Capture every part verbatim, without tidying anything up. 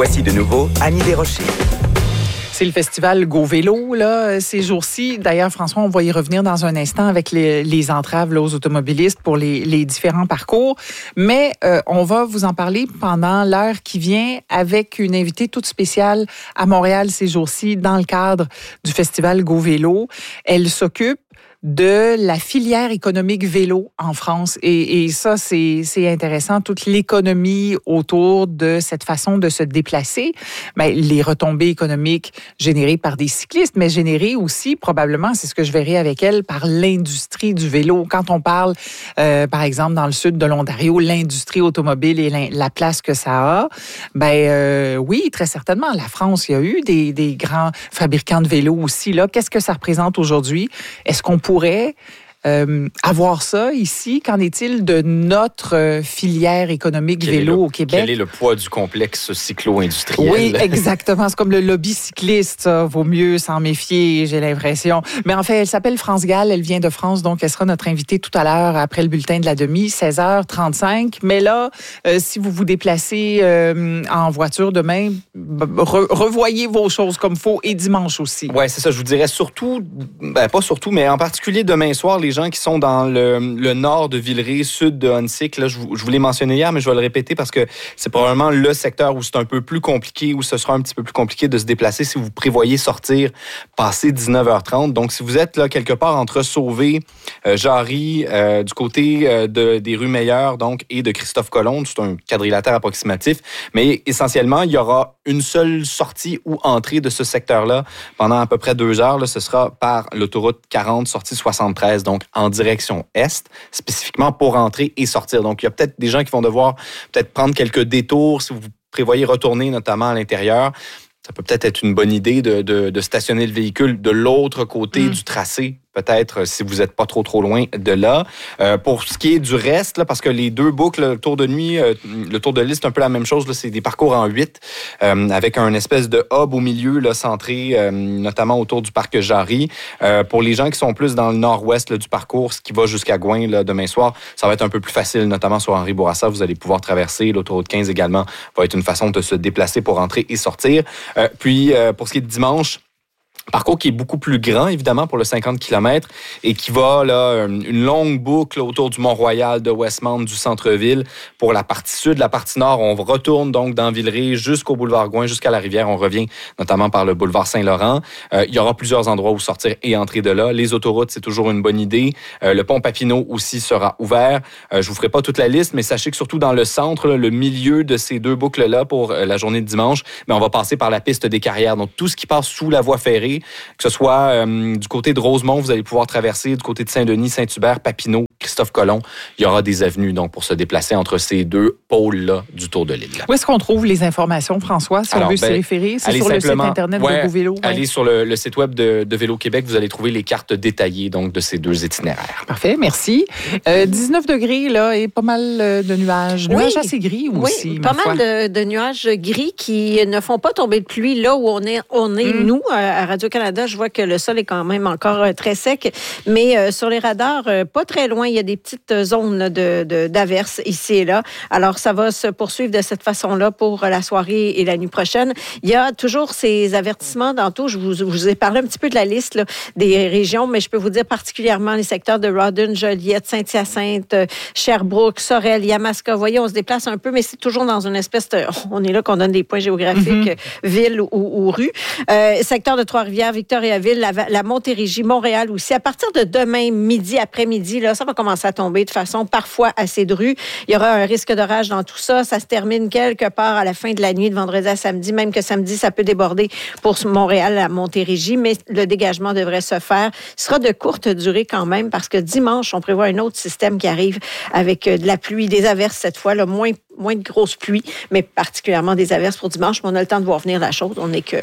Voici de nouveau Annie Desrochers. C'est le festival Go Vélo, là, ces jours-ci. D'ailleurs, François, on va y revenir dans un instant avec les, les entraves là, aux automobilistes pour les, les différents parcours. Mais euh, on va vous en parler pendant l'heure qui vient avec une invitée toute spéciale à Montréal ces jours-ci dans le cadre du festival Go Vélo. Elle s'occupe de la filière économique vélo en France. Et, et ça, c'est, c'est intéressant. Toute l'économie autour de cette façon de se déplacer. Bien, les retombées économiques générées par des cyclistes, mais générées aussi, probablement, c'est ce que je verrai avec elle, par l'industrie du vélo. Quand on parle, euh, par exemple, dans le sud de l'Ontario, l'industrie automobile et la, la place que ça a, ben euh, oui, très certainement. La France, il y a eu des, des grands fabricants de vélos aussi. Là, qu'est-ce que ça représente aujourd'hui? Est-ce qu'on pourrait Euh, avoir ça ici? Qu'en est-il de notre euh, filière économique quel vélo le, au Québec? Quel est le poids du complexe cyclo-industriel? Oui, exactement. C'est comme le lobby cycliste. Ça. Vaut mieux s'en méfier, j'ai l'impression. Mais en fait, elle s'appelle France Gall. Elle vient de France, donc elle sera notre invitée tout à l'heure après le bulletin de la demi, seize heures trente-cinq. Mais là, euh, si vous vous déplacez euh, en voiture demain, re- revoyez vos choses comme faut et dimanche aussi. Oui, c'est ça. Je vous dirais surtout, ben pas surtout, mais en particulier demain soir, les gens qui sont dans le, le nord de Villeray, sud de Huntsic, là, je, je vous l'ai mentionné hier, mais je vais le répéter parce que c'est probablement le secteur où c'est un peu plus compliqué, où ce sera un petit peu plus compliqué de se déplacer si vous prévoyez sortir passé dix-neuf heures trente. Donc, si vous êtes là quelque part entre Sauvé, euh, Jarry, euh, du côté euh, de, des rues Meilleures, donc, et de Christophe-Colomb, c'est un quadrilatère approximatif, mais essentiellement, il y aura une seule sortie ou entrée de ce secteur-là pendant à peu près deux heures. Là, ce sera par l'autoroute quarante, sortie soixante-treize, donc en direction est, spécifiquement pour entrer et sortir. Donc, il y a peut-être des gens qui vont devoir peut-être prendre quelques détours si vous prévoyez retourner notamment à l'intérieur. Ça peut peut-être être une bonne idée de, de, de stationner le véhicule de l'autre côté mmh. du tracé, peut-être si vous n'êtes pas trop trop loin de là. Euh, pour ce qui est du reste, là, parce que les deux boucles, le tour de nuit, euh, le tour de l'île, c'est un peu la même chose. Là, c'est des parcours en huit, euh, avec un espèce de hub au milieu, là, centré euh, notamment autour du parc Jarry. Euh, pour les gens qui sont plus dans le nord-ouest là, du parcours, ce qui va jusqu'à Gouin là, demain soir, ça va être un peu plus facile, notamment sur Henri Bourassa. Vous allez pouvoir traverser. L'autoroute quinze également va être une façon de se déplacer pour entrer et sortir. Euh, puis, euh, pour ce qui est de dimanche, parcours qui est beaucoup plus grand, évidemment, pour le cinquante kilomètres et qui va, là, une longue boucle autour du Mont-Royal, de Westmount, du centre-ville. Pour la partie sud, la partie nord, on retourne donc dans Villeray jusqu'au boulevard Gouin, jusqu'à la rivière. On revient notamment par le boulevard Saint-Laurent. Euh, il y aura plusieurs endroits où sortir et entrer de là. Les autoroutes, c'est toujours une bonne idée. Euh, le pont Papineau aussi sera ouvert. Euh, je vous ferai pas toute la liste, mais sachez que surtout dans le centre, là, le milieu de ces deux boucles-là pour euh, la journée de dimanche, mais on va passer par la piste des Carrières. Donc, tout ce qui passe sous la voie ferrée, que ce soit euh, du côté de Rosemont, vous allez pouvoir traverser, du côté de Saint-Denis, Saint-Hubert, Papineau, Christophe-Colomb, il y aura des avenues donc pour se déplacer entre ces deux pôles-là du Tour de l'île. Où est-ce qu'on trouve les informations, François, si Alors, on veut ben, s'y référer? C'est sur le site Internet ouais, de Go Vélo? Ouais. Allez sur le, le site web de, de Vélo Québec, vous allez trouver les cartes détaillées donc, de ces deux itinéraires. Parfait, merci. Euh, dix-neuf degrés, là, et pas mal de nuages. Nuages oui. assez gris aussi. Oui, pas mal de, de nuages gris qui ne font pas tomber de pluie là où on est, on est mm. nous, à Radio-Canada. Je vois que le sol est quand même encore très sec, mais euh, sur les radars, euh, pas très loin, il y a des petites zones là, de, de, d'averses ici et là. Alors, ça va se poursuivre de cette façon-là pour la soirée et la nuit prochaine. Il y a toujours ces avertissements. Tantôt, je vous, je vous ai parlé un petit peu de la liste là, des régions, mais je peux vous dire particulièrement les secteurs de Rawdon, Joliette, Saint-Hyacinthe, Sherbrooke, Sorel, Yamaska. Vous voyez, on se déplace un peu, mais c'est toujours dans une espèce de... On est là qu'on donne des points géographiques, mm-hmm. ville ou, ou rue. Euh, secteur de Trois-Rivières, Victoriaville, la, la Montérégie, Montréal aussi. À partir de demain midi, après-midi, là, ça va commencer à tomber de façon parfois assez drue. Il y aura un risque d'orage dans tout ça. Ça se termine quelque part à la fin de la nuit, de vendredi à samedi. Même que samedi, ça peut déborder pour Montréal à Montérégie, mais le dégagement devrait se faire. Ce sera de courte durée quand même parce que dimanche, on prévoit un autre système qui arrive avec de la pluie, des averses cette fois, là, moins, moins de grosses pluies, mais particulièrement des averses pour dimanche. Mais on a le temps de voir venir la chose. On n'est que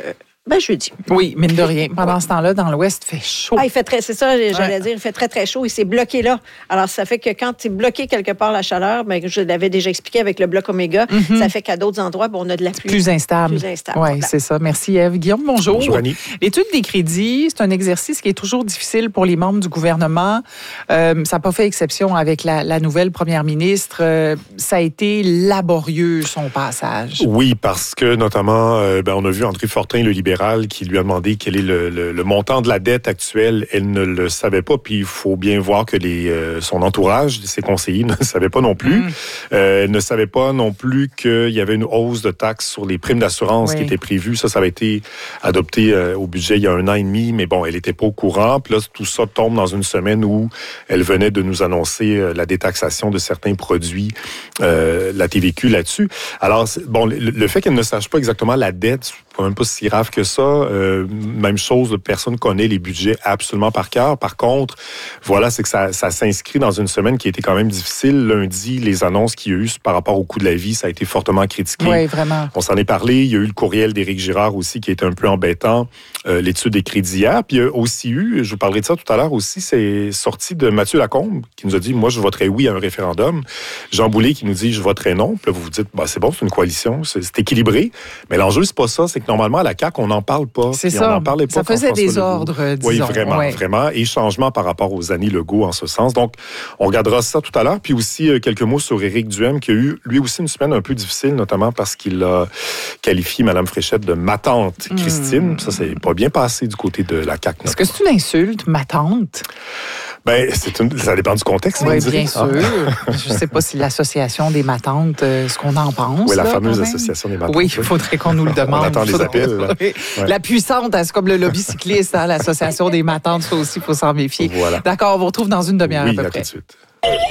Ben, jeudi. Oui, mine de rien. Pendant ce temps-là, dans l'Ouest, il fait chaud. Ah, il fait très, c'est ça, j'allais Ouais. dire, il fait très, très chaud. Il s'est bloqué là. Alors, ça fait que quand tu es bloqué quelque part la chaleur, ben, je l'avais déjà expliqué avec le bloc Oméga, mm-hmm. ça fait qu'à d'autres endroits, ben, on a de la pluie. Plus instable. Plus instable. Oui, c'est ça. Merci, Ève. Guillaume, bonjour. Bonjour, Annie. L'étude des crédits, c'est un exercice qui est toujours difficile pour les membres du gouvernement. Euh, ça n'a pas fait exception avec la, la nouvelle première ministre. Euh, ça a été laborieux, son passage. Oui, parce que notamment, euh, ben, on a vu André Fortin, le libéral, qui lui a demandé quel est le, le, le montant de la dette actuelle. Elle ne le savait pas, puis il faut bien voir que les, euh, son entourage, ses conseillers, ne savaient pas non plus. Mm. Euh, elle ne savait pas non plus qu'il y avait une hausse de taxes sur les primes d'assurance oui. qui était prévue. Ça, ça avait été adopté euh, au budget il y a un an et demi, mais bon, elle n'était pas au courant. Puis là, tout ça tombe dans une semaine où elle venait de nous annoncer euh, la détaxation de certains produits, euh, la T V Q là-dessus. Alors, bon, le, le fait qu'elle ne sache pas exactement la dette, c'est quand même pas si grave que ça. Euh, même chose, personne connaît les budgets absolument par cœur. Par contre, voilà, c'est que ça, ça s'inscrit dans une semaine qui a été quand même difficile. Lundi, les annonces qu'il y a eu par rapport au coût de la vie, ça a été fortement critiqué. Oui, vraiment. On s'en est parlé. Il y a eu le courriel d'Éric Girard aussi qui était un peu embêtant. Euh, l'étude des crédits hier. Puis il y a aussi eu, je vous parlerai de ça tout à l'heure aussi, c'est sorti de Mathieu Lacombe qui nous a dit, moi, je voterai oui à un référendum. Jean Boulet qui nous dit, je voterai non. Puis là, vous vous dites, bah, c'est bon, c'est une coalition, c'est, c'est équilibré. Mais l'enjeu, c'est pas ça. C'est que normalement, à la C A Q, on n'en parle pas. C'est ça. On n'en parlait pas ça faisait des ordres, disons. Oui, vraiment, ouais. vraiment. Et changement par rapport aux années Legault en ce sens. Donc, on regardera ça tout à l'heure. Puis aussi, euh, quelques mots sur Éric Duhem qui a eu, lui aussi, une semaine un peu difficile, notamment parce qu'il a qualifié Mme Fréchette de ma tante Christine. Mmh. Ça, c'est pas bien passé du côté de la C A Q. Est-ce que c'est une insulte, ma tante? Ben, c'est une, ça dépend du contexte. Oui, bien sûr. Ah. Je ne sais pas si l'association des matantes, euh, ce qu'on en pense. Oui, la là, fameuse association des matantes. Oui, il faudrait qu'on nous le demande. On attend les appels. Ouais. La puissante, c'est comme le lobby cycliste, hein, l'association des matantes, ça aussi, il faut s'en méfier. Voilà. D'accord, on vous retrouve dans une demi-heure oui, à peu à près. Tout de suite.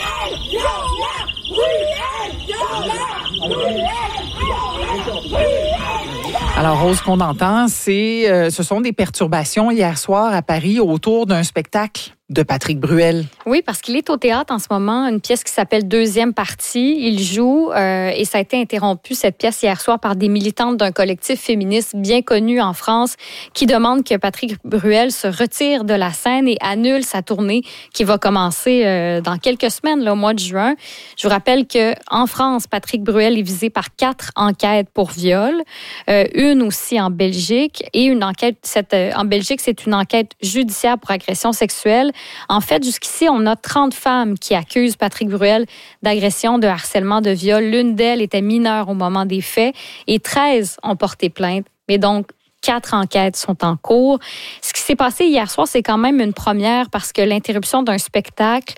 Alors, Rose, ce qu'on entend, c'est, euh, ce sont des perturbations hier soir à Paris autour d'un spectacle de Patrick Bruel. Oui, parce qu'il est au théâtre en ce moment, une pièce qui s'appelle Deuxième partie. Il joue euh, et ça a été interrompu, cette pièce, hier soir, par des militantes d'un collectif féministe bien connu en France qui demandent que Patrick Bruel se retire de la scène et annule sa tournée qui va commencer euh, dans quelques semaines, là, au mois de juin. Je vous rappelle qu'en France, Patrick Bruel est visé par quatre enquêtes pour viol, euh, une aussi en Belgique et une enquête, cette, euh, en Belgique, c'est une enquête judiciaire pour agression sexuelle. En fait, jusqu'ici, on a trente femmes qui accusent Patrick Bruel d'agression, de harcèlement, de viol. L'une d'elles était mineure au moment des faits et treize ont porté plainte. Mais donc, quatre enquêtes sont en cours. Ce qui s'est passé hier soir, c'est quand même une première parce que l'interruption d'un spectacle,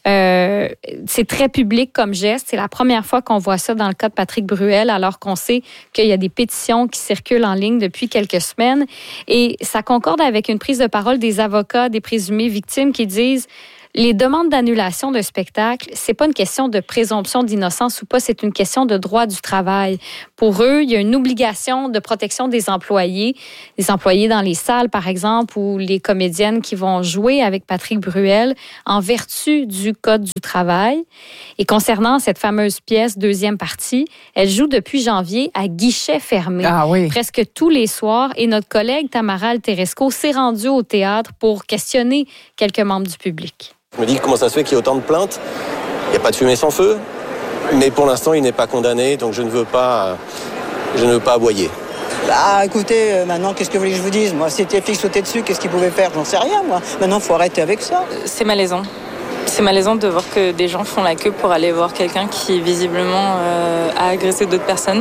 euh, c'est très public comme geste. C'est la première fois qu'on voit ça dans le cas de Patrick Bruel, alors qu'on sait qu'il y a des pétitions qui circulent en ligne depuis quelques semaines. Et ça concorde avec une prise de parole des avocats des présumées victimes qui disent les demandes d'annulation de spectacle, c'est pas une question de présomption d'innocence ou pas, c'est une question de droit du travail. Pour eux, il y a une obligation de protection des employés, les employés dans les salles, par exemple, ou les comédiennes qui vont jouer avec Patrick Bruel en vertu du Code du travail. Et concernant cette fameuse pièce, Deuxième partie, elle joue depuis janvier à guichet fermé. Ah oui. Presque tous les soirs. Et notre collègue Tamara Alteresco s'est rendue au théâtre pour questionner quelques membres du public. Je me dis comment ça se fait qu'il y ait autant de plaintes. Il n'y a pas de fumée sans feu, mais pour l'instant, il n'est pas condamné, donc je ne veux pas, je ne veux pas aboyer. Ah, écoutez, euh, maintenant, qu'est-ce que vous voulez que je vous dise? Moi, si T F X sautait dessus, qu'est-ce qu'il pouvait faire? J'en sais rien, moi. Maintenant, il faut arrêter avec ça. C'est malaisant. C'est malaisant de voir que des gens font la queue pour aller voir quelqu'un qui, visiblement, euh, a agressé d'autres personnes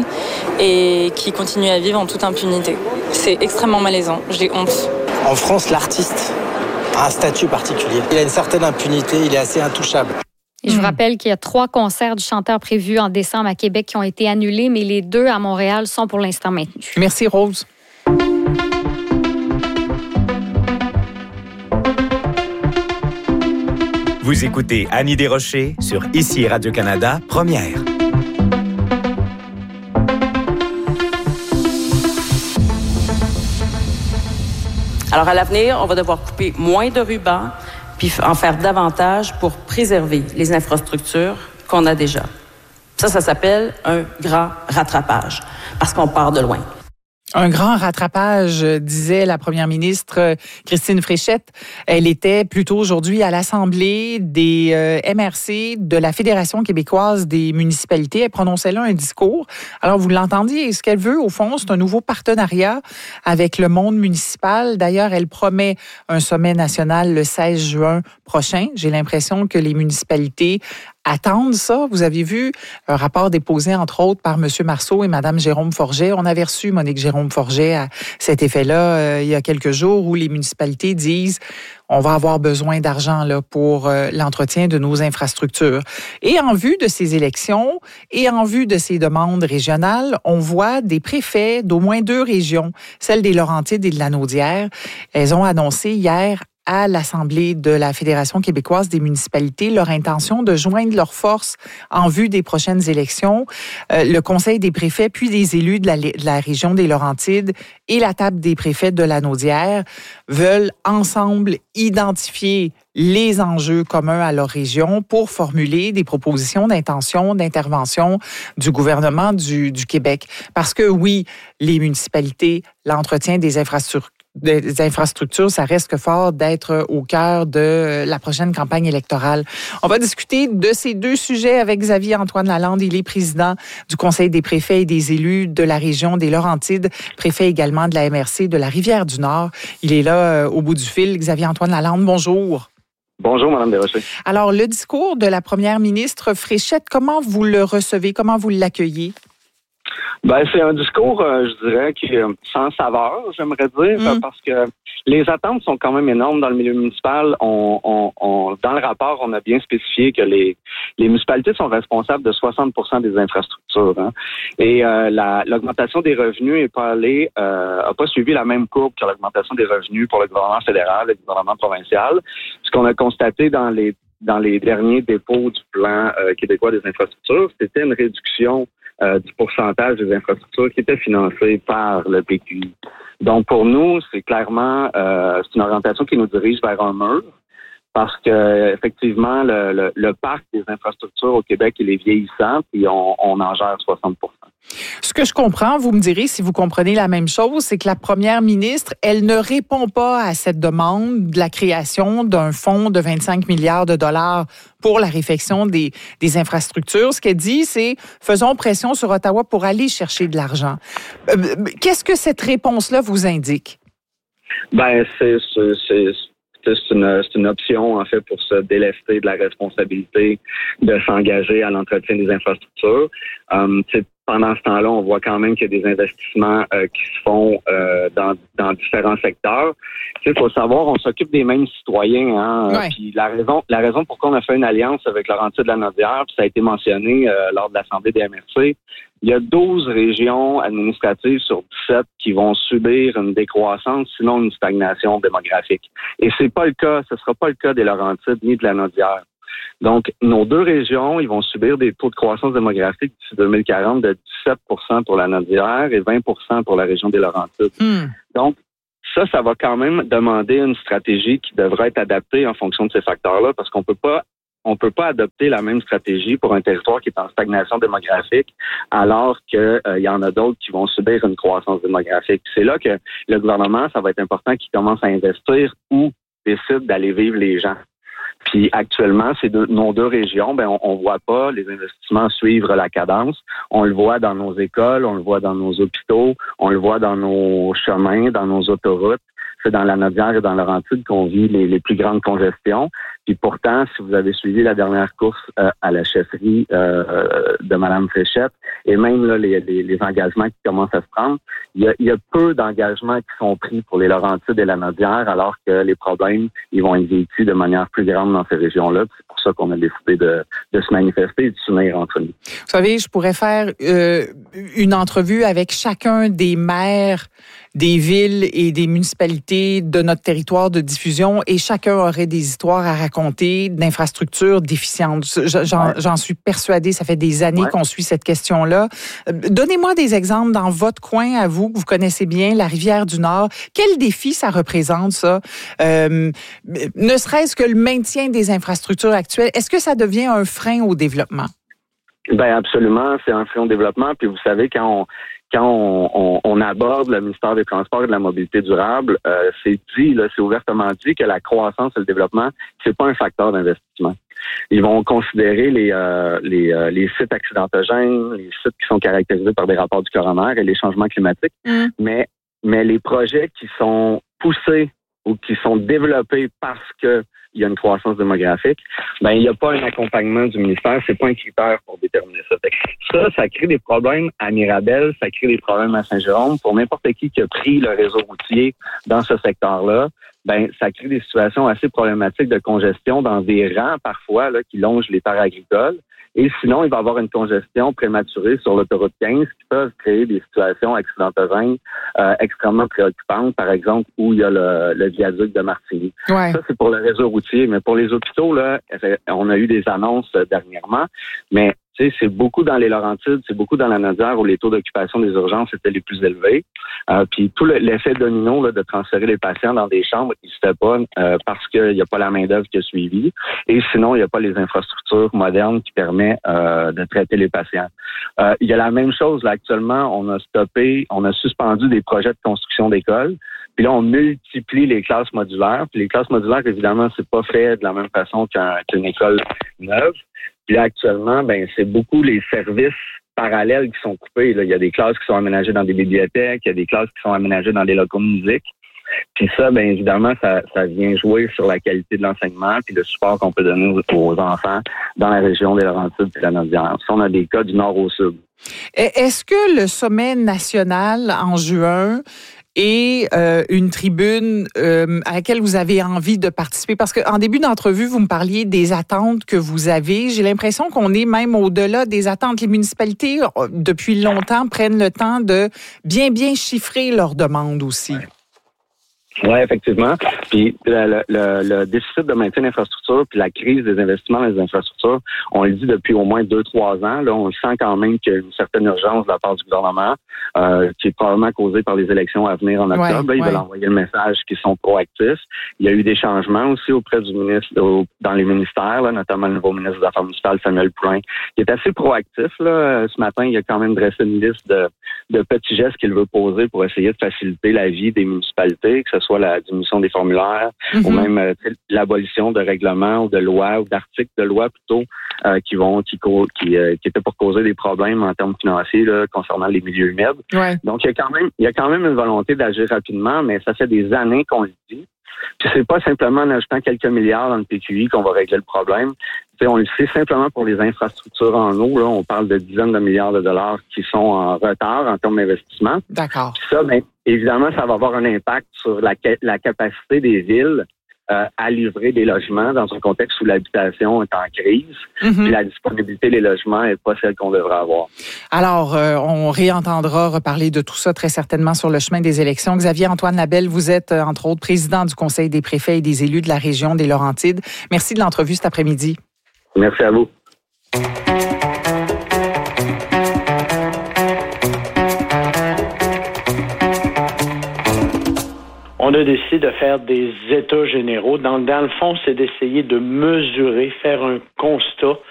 et qui continue à vivre en toute impunité. C'est extrêmement malaisant. J'ai honte. En France, l'artiste a un statut particulier. Il a une certaine impunité, il est assez intouchable. Et je vous rappelle qu'il y a trois concerts du chanteur prévus en décembre à Québec qui ont été annulés, mais les deux à Montréal sont pour l'instant maintenus. Merci, Rose. Vous écoutez Annie Desrochers sur Ici Radio-Canada, Première. Alors, à l'avenir, on va devoir couper moins de rubans puis en faire davantage pour préserver les infrastructures qu'on a déjà. Ça, ça s'appelle un grand rattrapage, parce qu'on part de loin. Un grand rattrapage, disait la première ministre Christine Fréchette. Elle était plutôt aujourd'hui à l'Assemblée des euh, M R C de la Fédération québécoise des municipalités. Elle prononçait là un discours. Alors, vous l'entendiez, ce qu'elle veut, au fond, c'est un nouveau partenariat avec le monde municipal. D'ailleurs, elle promet un sommet national le seize juin prochain. J'ai l'impression que les municipalités attendent ça. Vous avez vu un rapport déposé, entre autres, par M. Marceau et Mme Jérôme Forget. On avait reçu Monique Jérôme Forget à cet effet-là euh, il y a quelques jours, où les municipalités disent on va avoir besoin d'argent là pour euh, l'entretien de nos infrastructures. Et en vue de ces élections et en vue de ces demandes régionales, on voit des préfets d'au moins deux régions, celle des Laurentides et de la Naudière. Elles ont annoncé hier à l'Assemblée de la Fédération québécoise des municipalités leur intention de joindre leurs forces en vue des prochaines élections. Euh, le Conseil des préfets, puis des élus de la, de la région des Laurentides et la table des préfets de la Naudière veulent ensemble identifier les enjeux communs à leur région pour formuler des propositions d'intention, d'intervention du gouvernement du, du Québec. Parce que oui, les municipalités, l'entretien des infrastructures, des infrastructures, ça risque fort d'être au cœur de la prochaine campagne électorale. On va discuter de ces deux sujets avec Xavier-Antoine Lalande. Il est président du Conseil des préfets et des élus de la région des Laurentides, préfet également de la M R C de la Rivière-du-Nord. Il est là euh, au bout du fil. Xavier-Antoine Lalande, bonjour. Bonjour, Mme Desrochers. Alors, le discours de la première ministre Fréchette, comment vous le recevez? Comment vous l'accueillez? Ben, c'est un discours, euh, je dirais, qui est sans saveur, j'aimerais dire, mm. parce que les attentes sont quand même énormes dans le milieu municipal. On, on, on, dans le rapport, on a bien spécifié que les, les municipalités sont responsables de soixante pour cent des infrastructures. Hein. Et euh, la, l'augmentation des revenus est pas allée, euh, a pas suivi la même courbe que l'augmentation des revenus pour le gouvernement fédéral et le gouvernement provincial. Ce qu'on a constaté dans les dans les derniers dépôts du plan euh, québécois des infrastructures, c'était une réduction Euh, du pourcentage des infrastructures qui étaient financées par le P Q I. Donc, pour nous, c'est clairement euh, c'est une orientation qui nous dirige vers un mur parce que effectivement, le, le, le parc des infrastructures au Québec, il est vieillissant et on, on en gère soixante pour cent. Ce que je comprends, vous me direz si vous comprenez la même chose, c'est que la première ministre, elle ne répond pas à cette demande de la création d'un fonds de vingt-cinq milliards de dollars pour la réfection des, des infrastructures. Ce qu'elle dit, c'est faisons pression sur Ottawa pour aller chercher de l'argent. Qu'est-ce que cette réponse-là vous indique? Ben, c'est, c'est, c'est... C'est une, c'est une option, en fait, pour se délester de la responsabilité de s'engager à l'entretien des infrastructures. Um, pendant ce temps-là, on voit quand même qu'il y a des investissements euh, qui se font euh, dans, dans différents secteurs. Il faut savoir, on s'occupe des mêmes citoyens. Hein, ouais. Puis la raison, la raison pourquoi on a fait une alliance avec Laurentides de la Naudière, puis ça a été mentionné euh, lors de l'Assemblée des M R C, il y a douze régions administratives sur dix-sept qui vont subir une décroissance, sinon une stagnation démographique. Et c'est pas le cas, ce sera pas le cas des Laurentides ni de la Naudière. Donc, nos deux régions, ils vont subir des taux de croissance démographique d'ici deux mille quarante de dix-sept pour cent pour la Naudière et vingt pour cent pour la région des Laurentides. Mm. Donc, ça, ça va quand même demander une stratégie qui devrait être adaptée en fonction de ces facteurs-là parce qu'on peut pas On peut pas adopter la même stratégie pour un territoire qui est en stagnation démographique alors qu'il euh, y en a d'autres qui vont subir une croissance démographique. C'est là que le gouvernement, ça va être important qu'il commence à investir où décide d'aller vivre les gens. Puis actuellement, ces deux, nos deux régions, ben on, on voit pas les investissements suivre la cadence. On le voit dans nos écoles, on le voit dans nos hôpitaux, on le voit dans nos chemins, dans nos autoroutes. C'est dans la Naudière et dans Laurentides qu'on vit les, les plus grandes congestions. Puis pourtant, si vous avez suivi la dernière course euh, à la chefferie euh, de Mme Fréchette, et même là, les, les, les engagements qui commencent à se prendre, il y a, il y a peu d'engagements qui sont pris pour les Laurentides et la Naudière, alors que les problèmes, ils vont être vécus de manière plus grande dans ces régions-là. C'est pour ça qu'on a décidé de, de se manifester et de s'unir entre nous. Vous savez, je pourrais faire euh, une entrevue avec chacun des maires des villes et des municipalités de notre territoire de diffusion et chacun aurait des histoires à raconter d'infrastructures déficientes. J'en, ouais. j'en suis persuadée, ça fait des années ouais. qu'on suit cette question-là. Donnez-moi des exemples dans votre coin, à vous, que vous connaissez bien, la Rivière-du-Nord. Quel défi ça représente, ça? Euh, ne serait-ce que le maintien des infrastructures actuelles, est-ce que ça devient un frein au développement? Ben absolument, c'est un frein au développement. Puis vous savez, quand on quand on, on, on aborde le ministère des Transports et de la Mobilité durable, euh, c'est dit, là, c'est ouvertement dit que la croissance et le développement, c'est pas un facteur d'investissement. Ils vont considérer les, euh, les, euh, les sites accidentogènes, les sites qui sont caractérisés par des rapports du coroner et les changements climatiques, mmh. mais, mais les projets qui sont poussés ou qui sont développés parce que il y a une croissance démographique, ben il n'y a pas un accompagnement du ministère, c'est pas un critère pour déterminer ça. Ça, ça crée des problèmes à Mirabel, ça crée des problèmes à Saint-Jérôme. Pour n'importe qui qui a pris le réseau routier dans ce secteur-là, ben ça crée des situations assez problématiques de congestion dans des rangs parfois là, qui longent les terres agricoles. Et sinon, il va y avoir une congestion prématurée sur l'autoroute quinze qui peuvent créer des situations accidentogènes euh, extrêmement préoccupantes, par exemple, où il y a le, le viaduc de Martigny. Ouais. Ça, c'est pour le réseau routier. Mais pour les hôpitaux, là, on a eu des annonces dernièrement, mais tu sais, c'est beaucoup dans les Laurentides, c'est beaucoup dans la Naudière où les taux d'occupation des urgences étaient les plus élevés. Euh, puis tout le, l'effet domino là, de transférer les patients dans des chambres n'existait pas euh, parce qu'il n'y a pas la main-d'œuvre qui a suivi. Et sinon, il n'y a pas les infrastructures modernes qui permettent euh, de traiter les patients. Euh, il y a la même chose là actuellement. On a stoppé, on a suspendu des projets de construction d'écoles. Puis là, on multiplie les classes modulaires. Puis les classes modulaires, évidemment, c'est pas fait de la même façon qu'un, qu'une école neuve. Puis là, actuellement, ben c'est beaucoup les services parallèles qui sont coupés. Là. Il y a des classes qui sont aménagées dans des bibliothèques, il y a des classes qui sont aménagées dans des locaux de musique. Puis ça, bien évidemment, ça, ça vient jouer sur la qualité de l'enseignement puis le support qu'on peut donner aux, aux enfants dans la région des Laurentides et de la Naudière. Ça, on a des cas du nord au sud. Est-ce que le sommet national en juin et euh, une tribune euh, à laquelle vous avez envie de participer? Parce qu'en début d'entrevue, vous me parliez des attentes que vous avez. J'ai l'impression qu'on est même au-delà des attentes. Les municipalités, depuis longtemps, prennent le temps de bien, bien chiffrer leurs demandes aussi. Ouais. Oui, effectivement. Puis le, le, le déficit de maintien d'infrastructures puis la crise des investissements dans les infrastructures, on le dit depuis au moins deux, trois ans. Là, on le sent quand même qu'il y a une certaine urgence de la part du gouvernement, euh, qui est probablement causée par les élections à venir en octobre. Ouais, là, ils ouais. veulent envoyer le message qu'ils sont proactifs. Il y a eu des changements aussi auprès du ministre, au, dans les ministères, là, notamment le nouveau ministre des Affaires municipales, Samuel Poulin, qui est assez proactif. Là. Ce matin, il a quand même dressé une liste de, de petits gestes qu'il veut poser pour essayer de faciliter la vie des municipalités, que ce soit la diminution des formulaires, mm-hmm. ou même euh, l'abolition de règlements ou de lois ou d'articles de loi plutôt euh, qui vont qui qui, euh, qui étaient pour causer des problèmes en termes financiers là, concernant les milieux humides. Ouais. Donc il y a quand même il y a quand même une volonté d'agir rapidement, mais ça fait des années qu'on le dit. Puis c'est pas simplement en ajoutant quelques milliards dans le P Q I qu'on va régler le problème. T'sais, on le sait simplement pour les infrastructures en eau, là, on parle de dizaines de milliards de dollars qui sont en retard en termes d'investissement. D'accord. Puis ça, bien, évidemment, ça va avoir un impact sur la, la capacité des villes euh, à livrer des logements dans un contexte où l'habitation est en crise. Mm-hmm. Puis la disponibilité des logements n'est pas celle qu'on devrait avoir. Alors, euh, on réentendra reparler de tout ça très certainement sur le chemin des élections. Xavier-Antoine Labelle, vous êtes, entre autres, président du Conseil des préfets et des élus de la région des Laurentides. Merci de l'entrevue cet après-midi. Merci à vous. On a décidé de faire des états généraux. Dans, dans le fond, c'est d'essayer de mesurer, faire un constat